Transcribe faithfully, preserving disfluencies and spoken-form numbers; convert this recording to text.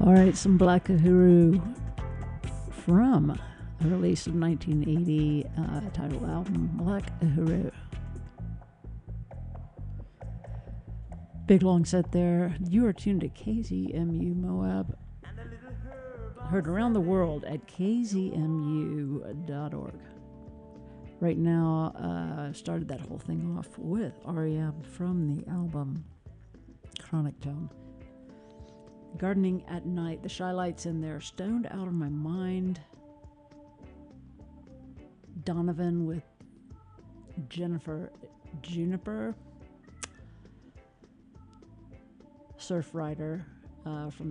All right, some Black Uhuru from a release of nineteen eighty uh, title album, Black Uhuru. Big long set there. You are tuned to K Z M U Moab. Heard around the world at k z m u dot org. Right now, uh, started that whole thing off with R E M from the album Chronic Tone. Gardening at Night, the Shy Lights in there, Stoned Out of My Mind. Donovan with Jennifer Juniper. Surf Rider uh, from